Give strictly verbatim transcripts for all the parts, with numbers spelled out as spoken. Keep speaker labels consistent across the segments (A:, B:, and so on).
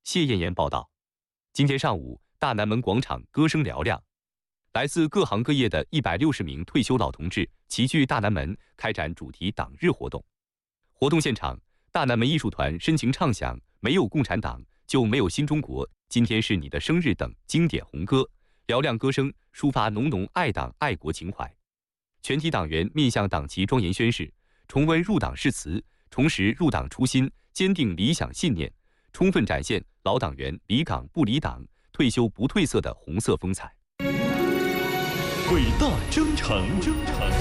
A: 谢艳妍报道。今天上午，大南门广场歌声嘹亮，来自各行各业的一百六十名退休老同志齐聚大南门，开展主题党日活动。活动现场，大南门艺术团深情唱响“没有共产党就没有新中国，今天是你的生日”等经典红歌，嘹亮歌声抒发浓浓爱党爱国情怀。全体党员面向党旗庄严宣誓，重温入党誓词，重拾入党初心，坚定理想信念，充分展现老党员离岗不离党、退休不褪色的红色风采。
B: 伟大征程，征程。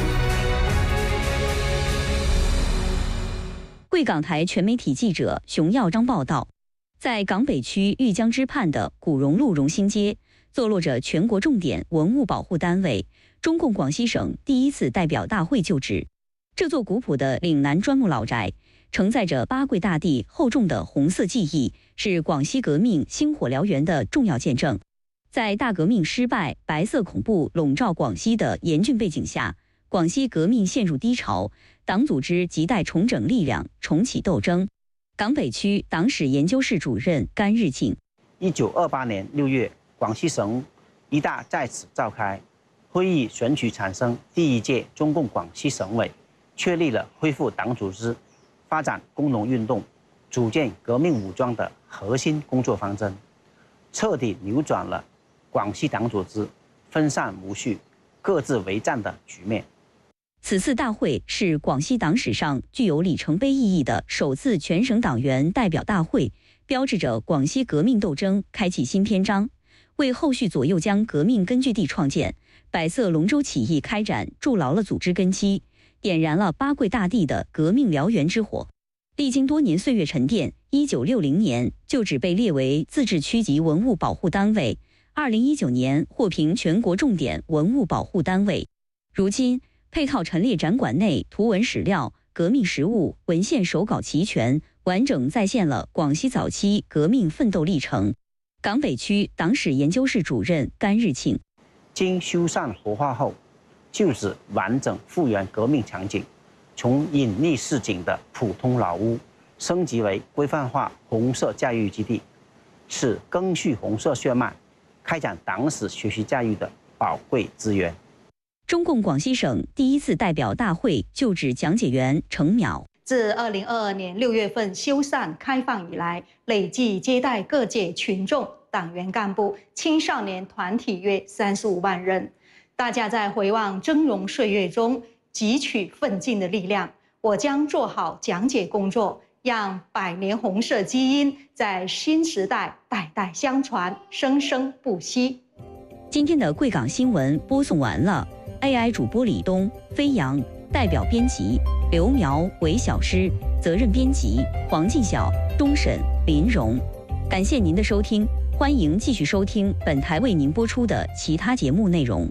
C: 贵港台全媒体记者熊耀章报道，在港北区玉江支畔的古荣路荣兴街，坐落着全国重点文物保护单位中共广西省第一次代表大会就职。这座古朴的岭南砖木老宅，承载着八桂大地厚重的红色记忆，是广西革命星火燎原的重要见证。在大革命失败、白色恐怖笼罩广西的严峻背景下，广西革命陷入低潮，党组织亟待重整力量，重启斗争。港北区党史研究室主任甘日庆：
D: 一九二八年六月，广西省一大在此召开会议，选举产生第一届中共广西省委，确立了恢复党组织、发展工农运动、组建革命武装的核心工作方针，彻底扭转了广西党组织分散无序、各自为战的局面。
C: 此次大会是广西党史上具有里程碑意义的首次全省党员代表大会，标志着广西革命斗争开启新篇章，为后续左右江革命根据地创建、百色龙舟起义开展筑牢了组织根基，点燃了八桂大地的革命燎原之火。历经多年岁月沉淀，一九六零年就只被列为自治区级文物保护单位，二零一九年获评全国重点文物保护单位。如今，配套陈列展馆内图文史料、革命实物、文献手稿齐全，完整再现了广西早期革命奋斗历程。港北区党史研究室主任甘日庆：
D: 经修缮活化后，旧址完整复原革命场景，从隐匿市井的普通老屋升级为规范化红色教育基地，是赓续红色血脉、开展党史学习教育的宝贵资源。
C: 中共广西省第一次代表大会就职讲解员程淼：
E: 自二零二二年六月份修缮开放以来，累计接待各界群众、党员干部、青少年团体约三十五万人。大家在回望峥嵘岁月中汲取奋进的力量，我将做好讲解工作，让百年红色基因在新时代代代相传，生生不息。
C: 今天的贵港新闻播送完了。A I 主播李东、飞扬，代表编辑刘苗、韦小诗，责任编辑黄进晓、东沈、林荣。感谢您的收听，欢迎继续收听本台为您播出的其他节目内容。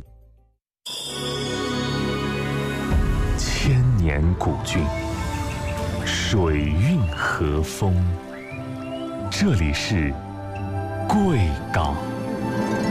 B: 千年古郡，水韵和风，这里是贵港。